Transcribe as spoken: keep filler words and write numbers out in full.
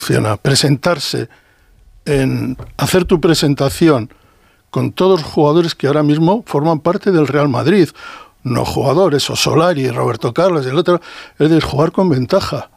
presentarse, en hacer tu presentación con todos los jugadores que ahora mismo forman parte del Real Madrid, no jugadores, o Solari, Roberto Carlos y el otro, es decir, jugar con ventaja.